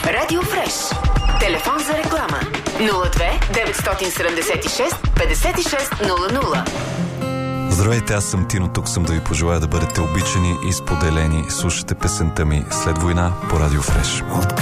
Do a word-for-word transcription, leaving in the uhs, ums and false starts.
Радио Фреш. Телефон за реклама нула две деветстотин седемдесет и шест петдесет и шест нула нула. Здравейте, аз съм Тино, тук съм да ви пожелая да бъдете обичани и споделени. Слушате песента ми "След война" по Радио Фреш.